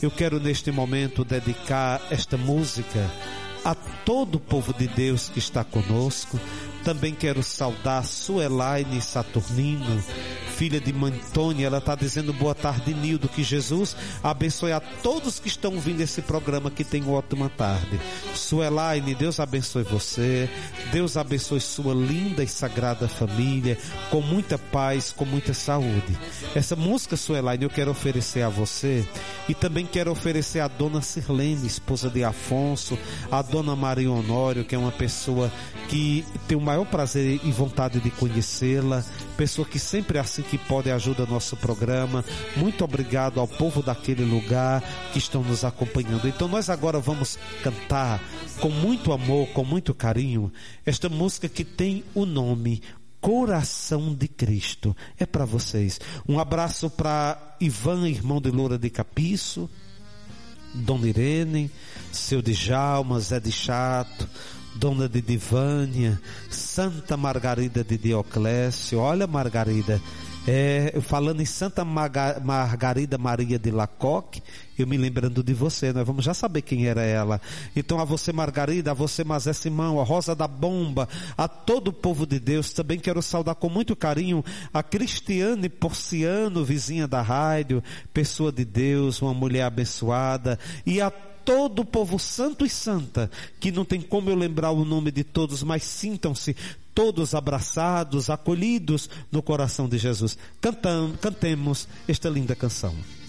Eu quero neste momento dedicar esta música a todo o povo de Deus que está conosco. Também quero saudar Suelaine Saturnino, filha de mãe Tônia. Ela está dizendo boa tarde, Nildo, que Jesus abençoe a todos que estão ouvindo esse programa, que tenham ótima tarde. Suelaine, Deus abençoe você, Deus abençoe sua linda e sagrada família, com muita paz, com muita saúde. Essa música, Suelaine, eu quero oferecer a você, e também quero oferecer a dona Sirlene, esposa de Afonso, a dona Maria Honório, que é uma pessoa que tem o maior prazer e vontade de conhecê-la, pessoa que sempre assim que pode ajuda nosso programa. Muito obrigado ao povo daquele lugar que estão nos acompanhando. Então nós agora vamos cantar com muito amor, com muito carinho, esta música que tem o nome Coração de Cristo. É para vocês. Um abraço para Ivan, irmão de Loura de Capiço, Dona Irene, seu Djalma, Zé de Chato, Dona de Divânia, Santa Margarida de Dioclésio. Olha, Margarida, falando em Santa Margarida Maria de Lacoque, eu me lembrando de você, nós vamos já saber quem era ela. Então a você, Margarida, a você, Mazé Simão, a Rosa da Bomba, a todo o povo de Deus. Também quero saudar com muito carinho a Cristiane Porciano, vizinha da rádio, pessoa de Deus, uma mulher abençoada, e a todo o povo santo e santa, que não tem como eu lembrar o nome de todos, mas sintam-se todos abraçados, acolhidos no coração de Jesus. Cantemos esta linda canção.